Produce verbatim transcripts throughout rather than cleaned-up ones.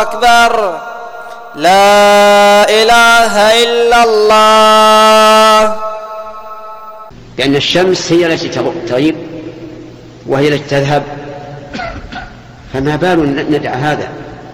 أكبر لا إله إلا الله. لأن الشمس هي التي تغيب وهي التي تذهب، فما بال ندع هذا؟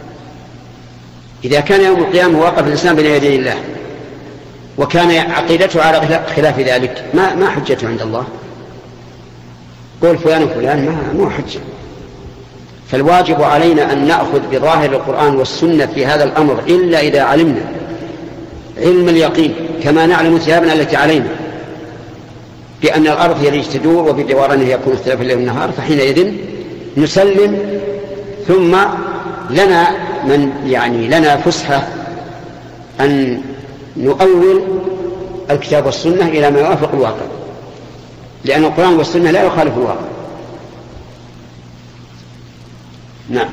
إذا كان يوم القيامة واقف الإنسان بين يدي الله وكان عقيدته على خلاف ذلك، ما ما حجته عند الله؟ قول فلان وفلان ما مو حجة. فالواجب علينا أن نأخذ بظاهر القرآن والسنة في هذا الأمر، إلا إذا علمنا علم اليقين كما نعلم ثيابنا التي علينا بأن الأرض هي التي تدور وبدورانها يكون اختلاف الليل والنهار، فحينئذ نسلم. ثم لنا من يعني لنا فسحة أن نؤول الكتاب والسنة إلى ما يوافق الواقع، لأن القرآن والسنة لا يخالف الواقع. نعم.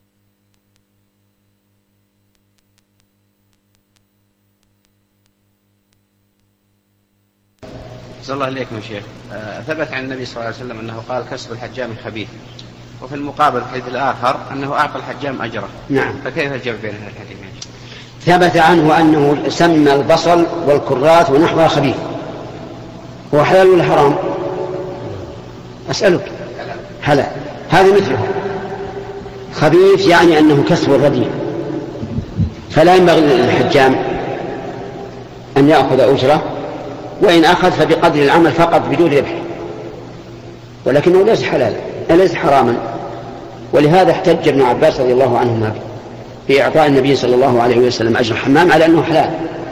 صلى الله عليكم يا شيخ. آه ثبت عن النبي صلى الله عليه وسلم أنه قال كسب الحجام خبيث، وفي المقابل الحديث الآخر أنه أعطى الحجام أجره. نعم. فكيف الجمع بين هذه الحديثين؟ ثبت عنه أنه سمى البصل والكرات ونحوها خبيث. هو حلال ولا حرام؟ أسألك. حلال. هذا مثله خبيث، يعني أنه كسب الرديء، فلا ينبغي للحجام أن يأخذ أجره، وإن أخذ فبقدر العمل فقط بدون ربح، ولكنه ليس حلالا ليس حراما. ولهذا احتج ابن عباس رضي الله عنهما بإعطاء النبي صلى الله عليه وسلم أجر الحمام على أنه حلال،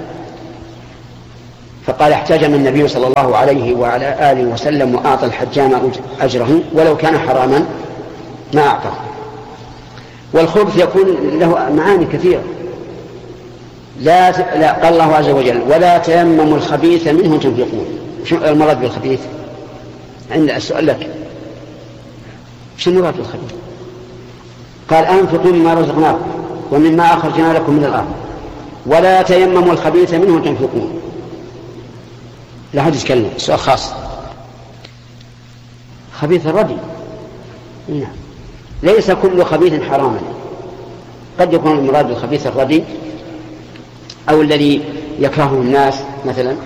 فقال احتجم النبي صلى الله عليه وعلى آله وسلم وأعطى الحجام أجره ولو كان حراما ما أعطاه. والخبث يكون له معاني كثيرة. لا, لا قال الله عز وجل ولا تيمموا الخبيث منه تنفقون. شو المراد بالخبيث؟ عند السؤال لك شو المراد بالخبيث؟ قال أنفقوا مما رزقناكم ومما أخرجنا لكم من الأرض ولا تيمموا الخبيث منه تنفقون. لا حد يتكلم. سؤال خاص. خبيث الردي. نعم. ليس كل خبيث حراما، قد يكون المراد بالخبيث الردي أو الذي يكرهه الناس مثلا.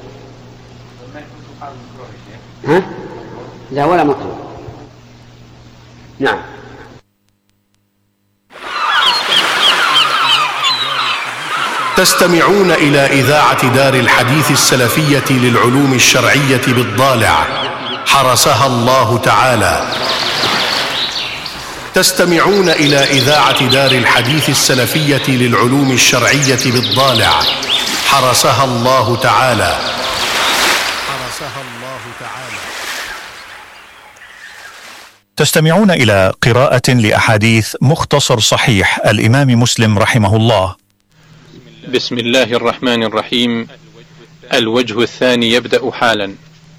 ها؟ لا ولا مكروه. نعم. تستمعون إلى إذاعة دار الحديث السلفية للعلوم الشرعية بالضالع حرسها الله تعالى. تستمعون إلى إذاعة دار الحديث السلفية للعلوم الشرعية بالضالع حرسها الله تعالى. حرسها الله تعالى. تستمعون إلى قراءة لأحاديث مختصر صحيح الإمام مسلم رحمه الله. بسم الله الرحمن الرحيم. الوجه الثاني يبدأ حالا.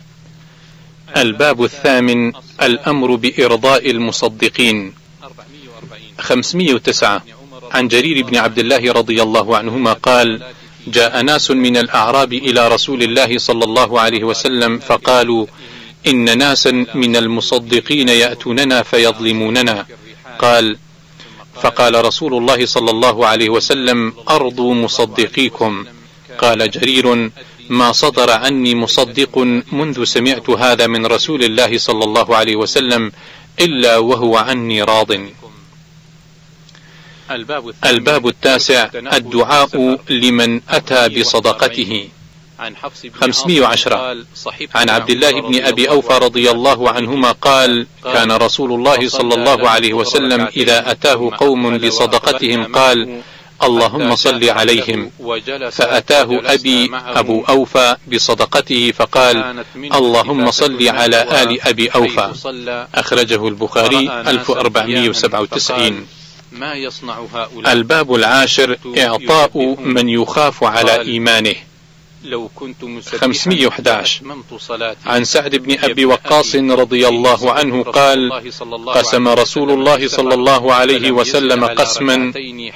الباب الثامن الأمر بإرضاء المصدقين. خمسمائة وتسعة. عن جرير بن عبد الله رضي الله عنهما قال: جاء ناس من الأعراب إلى رسول الله صلى الله عليه وسلم فقالوا: إن ناسا من المصدقين يأتوننا فيظلموننا. قال: فقال رسول الله صلى الله عليه وسلم: أرضوا مصدقيكم. قال جرير: ما صدر عني مصدق منذ سمعت هذا من رسول الله صلى الله عليه وسلم إلا وهو عني راض. الباب التاسع الدعاء لمن أتى بصدقته. خمسمائة وعشرة. عن عبد الله بن أبي أوفى رضي الله عنهما قال: كان رسول الله صلى الله عليه وسلم إذا أتاه قوم بصدقتهم قال: اللهم صل عليهم. فأتاه أبي أبو أوفى بصدقته فقال: اللهم صل على آل أبي أوفى. أخرجه البخاري ألف وأربعمائة وسبعة وتسعين. الباب العاشر إعطاء من يخاف على إيمانه. خمسمائة وأحد عشر. عن سعد بن أبي وقاص رضي الله عنه قال: قسم رسول الله صلى الله عليه وسلم قسما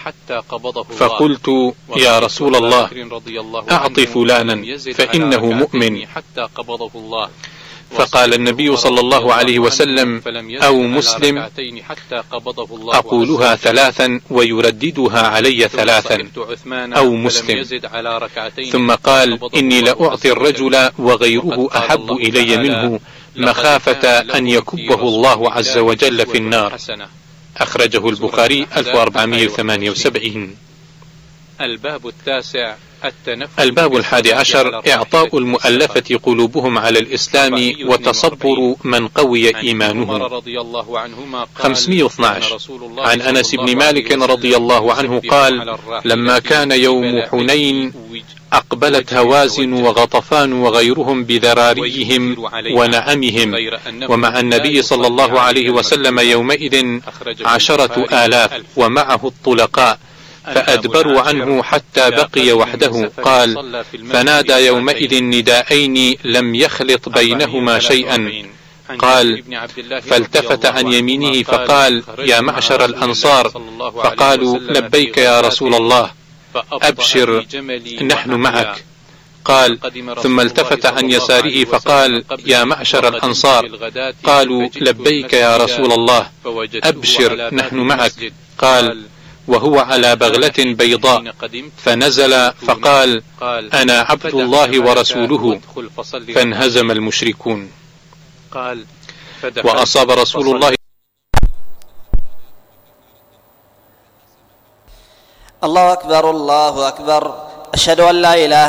فقلت: يا رسول الله أعط فلانا فإنه مؤمن. فقال النبي صلى الله عليه وسلم: أو مسلم أقولها ثلاثا ويرددها علي ثلاثا، أو مسلم. ثم قال: إني لأعطي الرجل وغيره أحب إلي منه مخافة أن يكبه الله عز وجل في النار. أخرجه البخاري ألف وأربعمائة وثمانية وسبعين. الباب التاسع الباب الحادي عشر: إعطاء المؤلفة قلوبهم على الإسلام وتصبر من قوي إيمانهم. خمسمائة واثني عشر عن أنس بن مالك رضي الله عنه قال: لما كان يوم حنين أقبلت هوازن وغطفان وغيرهم بذراريهم ونعمهم، ومع النبي صلى الله عليه وسلم يومئذ عشرة آلاف ومعه الطلقاء، فأدبروا عنه حتى بقي وحده. قال: فنادى يومئذ نداءين لم يخلط بينهما شيئا. قال: فالتفت عن يمينه فقال: يا معشر الأنصار، فقالوا: لبيك يا رسول الله، أبشر نحن معك. قال: ثم التفت عن يساره فقال: يا معشر الأنصار، قالوا: لبيك يا رسول الله، أبشر نحن معك. قال: وهو على بغلة بيضاء، فنزل فقال: أنا عبد الله ورسوله، فانهزم المشركون. وأصاب رسول الله. الله أكبر الله أكبر، أشهد أن لا إله